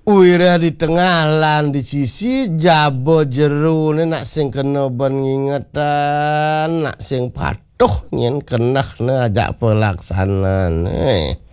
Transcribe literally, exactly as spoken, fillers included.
Wira di tengah lan di sisi jabo jeru ni nak sing kena ben ngingetan nak sing patuh nyen kenah na ajak pelaksanaan eh